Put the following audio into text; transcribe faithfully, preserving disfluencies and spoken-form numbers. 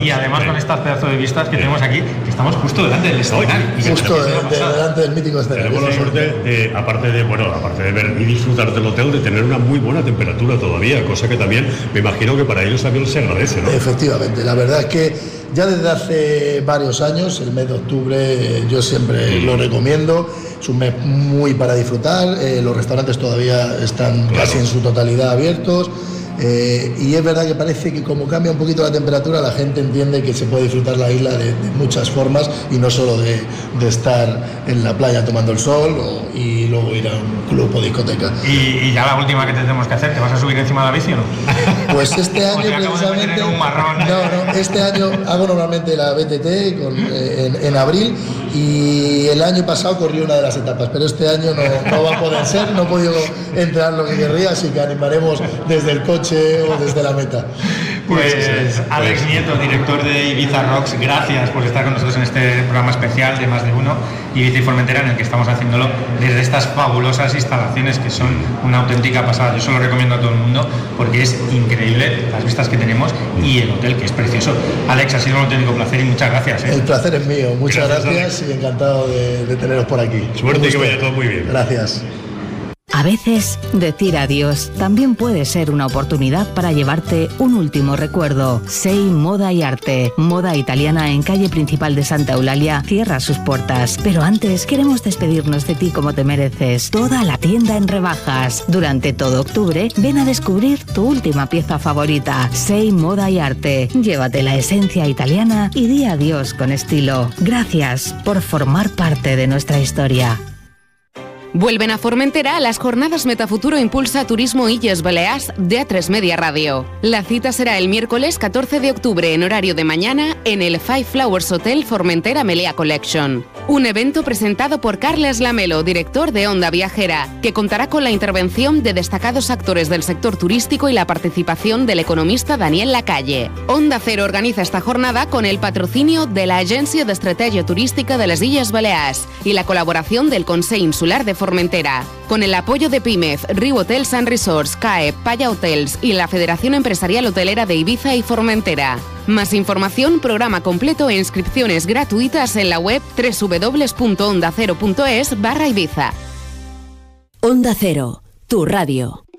Y además con estas pedazos de vistas que tenemos aquí, que estamos justo delante del escenario. Justo de, de, delante del mítico escenario. Tenemos la suerte de, aparte de, bueno, aparte de ver y disfrutar del hotel, de tener una muy buena temperatura todavía, cosa que también me imagino que para ellos también se agradece, ¿no? Efectivamente, la verdad es que ya desde hace varios años, el mes de octubre, yo siempre mm. lo recomiendo. Es un mes muy para disfrutar, eh, los restaurantes todavía están claro. casi en su totalidad abiertos. Eh, y es verdad que parece que como cambia un poquito la temperatura, la gente entiende que se puede disfrutar la isla de, de muchas formas y no solo de, de estar en la playa tomando el sol o, y luego ir a un club o discoteca. Y, y ya la última que tenemos que hacer, ¿te vas a subir encima de la bici o no? Pues este año precisamente... Un marrón. No, no, este año hago normalmente la B T T con, eh, en, en abril y el año pasado corrí una de las etapas, pero este año no, no va a poder ser, no he podido entrar lo que querría, así que animaremos desde el coche o desde la meta. Pues Alex Nieto, director de Ibiza Rocks, gracias por estar con nosotros en este programa especial de Más de Uno, Ibiza y Formentera, en el que estamos haciéndolo desde estas fabulosas instalaciones que son una auténtica pasada. Yo se lo recomiendo a todo el mundo porque es increíble las vistas que tenemos y el hotel, que es precioso. Alex, ha sido un auténtico placer y muchas gracias. ¿eh? El placer es mío, muchas gracias, gracias y encantado de, de teneros por aquí. Suerte y que vaya todo muy bien. Gracias. A veces, decir adiós también puede ser una oportunidad para llevarte un último recuerdo. Sei Moda y Arte, moda italiana en calle principal de Santa Eulalia, cierra sus puertas. Pero antes, queremos despedirnos de ti como te mereces. Toda la tienda en rebajas. Durante todo octubre, ven a descubrir tu última pieza favorita. Sei Moda y Arte. Llévate la esencia italiana y di adiós con estilo. Gracias por formar parte de nuestra historia. Vuelven a Formentera las jornadas Metafuturo Impulsa Turismo Illes Balears de A tres Media Radio. La cita será el miércoles catorce de octubre en horario de mañana en el Five Flowers Hotel Formentera Melea Collection. Un evento presentado por Carles Lamelo, director de Onda Viajera, que contará con la intervención de destacados actores del sector turístico y la participación del economista Daniel Lacalle. Onda Cero organiza esta jornada con el patrocinio de la Agencia de Estrategia Turística de las Illes Balears y la colaboración del Consell Insular de Formentera, con el apoyo de Pimef, Riu Hotels and Resorts, C A E, Paya Hotels y la Federación Empresarial Hotelera de Ibiza y Formentera. Más información, programa completo e inscripciones gratuitas en la web doble u doble u doble u punto onda cero punto es barra Ibiza. Onda Cero, tu radio.